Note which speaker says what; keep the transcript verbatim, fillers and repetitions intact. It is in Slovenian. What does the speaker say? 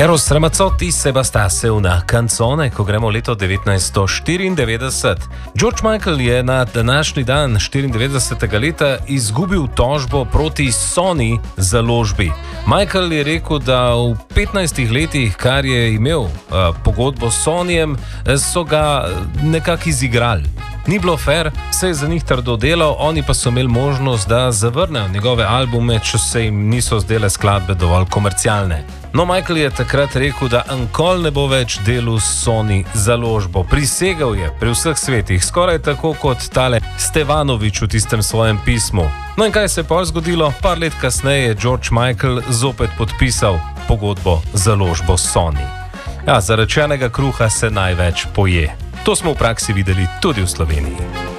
Speaker 1: Eros Ramazzotti se bastasse una canzone, ko gremo v leto devetnajststo štiriindevetdeset. George Michael je na današnji dan štiriindevetdesetega leta izgubil tožbo proti Sony založbi. Michael je rekel, da v petnajstih letih, kar je imel uh, pogodbo s Sonyjem, so ga nekako izigrali. Ni bilo fair, se je za njih trdo delal, oni pa so imeli možnost, da zavrnejo njegove albume, če se jim niso zdele skladbe dovolj komercialne. No, Michael je takrat rekel, da nikoli ne bo več delal s Sony založbo. Prisegel je pri vseh svetih, skoraj tako kot tale Stevanovič v tistem svojem pismu. No in kaj se je pol zgodilo? Par let kasneje je George Michael zopet podpisal pogodbo z založbo Sony. Ja, zarečenega kruha se največ poje. To smo v praksi videli tudi v Sloveniji.